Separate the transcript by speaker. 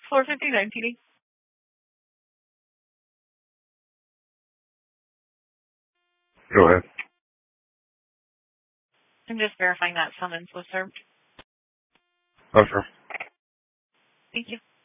Speaker 1: 459 PD.
Speaker 2: Go ahead.
Speaker 1: I'm just verifying that summons was served.
Speaker 2: Oh, sure.
Speaker 1: Thank you.